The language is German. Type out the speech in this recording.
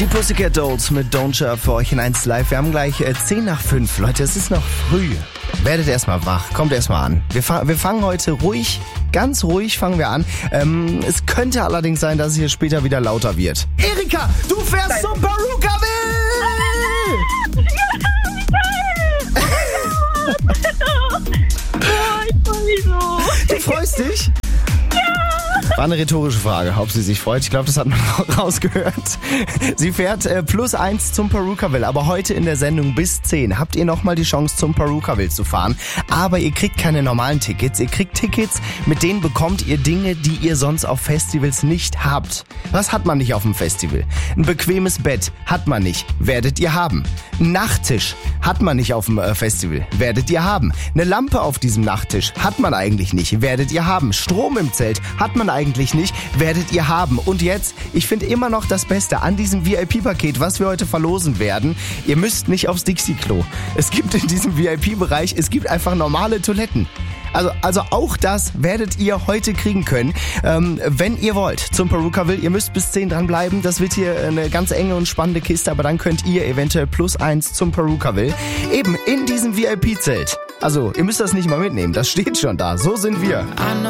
Die Pussycat Dolls mit Don't Share für euch in 1 Live. Wir haben gleich 10 nach 5. Leute, es ist noch früh. Werdet erstmal wach, kommt erstmal an. Wir fangen heute ruhig, ganz ruhig fangen wir an. Es könnte allerdings sein, dass es hier später wieder lauter wird. Erika, du fährst zum Perukaville! Ich freu mich so. Du freust dich? War eine rhetorische Frage, ob sie sich freut. Ich glaube, das hat man auch rausgehört. Sie fährt +1 zum Perukaville, aber heute in der Sendung bis 10 habt ihr nochmal die Chance, zum Perukaville zu fahren. Aber ihr kriegt keine normalen Tickets. Ihr kriegt Tickets, mit denen bekommt ihr Dinge, die ihr sonst auf Festivals nicht habt. Was hat man nicht auf dem Festival? Ein bequemes Bett hat man nicht, werdet ihr haben. Ein Nachttisch hat man nicht auf dem Festival, werdet ihr haben. Eine Lampe auf diesem Nachttisch hat man eigentlich nicht, werdet ihr haben. Strom im Zelt hat man eigentlich nicht, werdet ihr haben. Und jetzt, ich finde immer noch das Beste an diesem VIP-Paket, was wir heute verlosen werden. Ihr müsst nicht aufs Dixie-Klo. Es gibt in diesem VIP-Bereich, es gibt einfach normale Toiletten. Also auch das werdet ihr heute kriegen können, wenn ihr wollt, zum Perukaville. Ihr müsst bis 10 dranbleiben. Das wird hier eine ganz enge und spannende Kiste, aber dann könnt ihr eventuell +1 zum Perukaville. Eben in diesem VIP-Zelt. Also, ihr müsst das nicht mal mitnehmen. Das steht schon da. So sind wir.